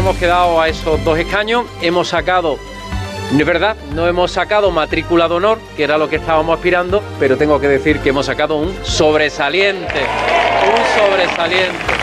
hemos quedado a esos 2 escaños. Hemos sacado, no es verdad, no hemos sacado matrícula de honor, que era lo que estábamos aspirando, pero tengo que decir que hemos sacado un sobresaliente. Un sobresaliente.